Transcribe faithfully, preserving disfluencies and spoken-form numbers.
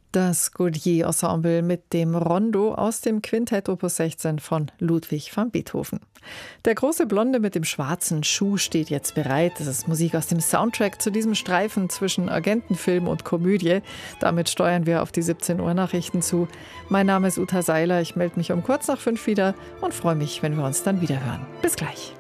Das Gaudier-Ensemble mit dem Rondo aus dem Quintett Opus sechzehn von Ludwig van Beethoven. Der große Blonde mit dem schwarzen Schuh steht jetzt bereit. Das ist Musik aus dem Soundtrack zu diesem Streifen zwischen Agentenfilm und Komödie. Damit steuern wir auf die siebzehn Uhr Nachrichten zu. Mein Name ist Uta Seiler. Ich melde mich um kurz nach fünf wieder und freue mich, wenn wir uns dann wieder hören. Bis gleich.